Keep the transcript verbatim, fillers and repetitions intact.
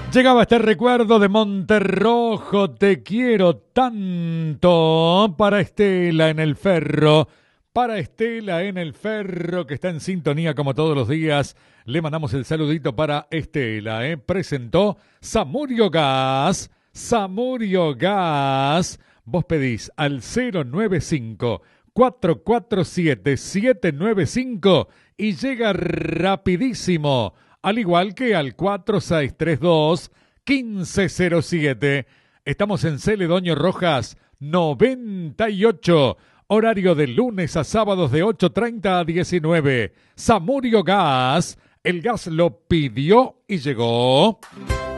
Llegaba este recuerdo de Monterrojo, te quiero tanto, para Estela en el Ferro, para Estela en el Ferro, que está en sintonía como todos los días. Le mandamos el saludito para Estela, ¿eh? Presentó Samurio Gas, Samurio Gas. Vos pedís al cero nueve cinco, cuatro cuatro siete, siete nueve cinco y llega rapidísimo. Al igual que al cuatro seis tres dos, uno cinco cero siete. Estamos en Celedonio Rojas noventa y ocho. Horario de lunes a sábados de ocho treinta a diecinueve. Samurio Gas. El gas lo pidió y llegó.